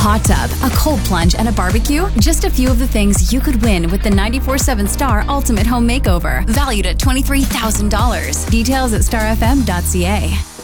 hot tub, a cold plunge, and a barbecue? Just a few of the things you could win with the 94.7 Star Ultimate Home Makeover, valued at $23,000. Details at starfm.ca.